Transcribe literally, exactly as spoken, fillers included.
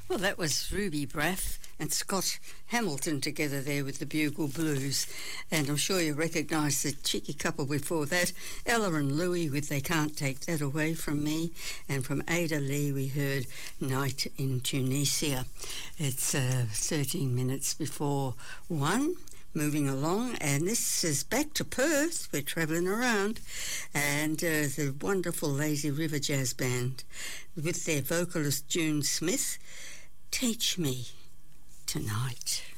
Well, that was Ruby Braff and Scott Hamilton together there with the Bugle Blues. And I'm sure you recognise the cheeky couple before that, Ella and Louie with They Can't Take That Away From Me. And from Ada Lee we heard Night in Tunisia. It's uh, thirteen minutes before one. Moving along, and this is back to Perth. We're travelling around, and uh, the wonderful Lazy River Jazz Band with their vocalist June Smith, Teach Me Tonight.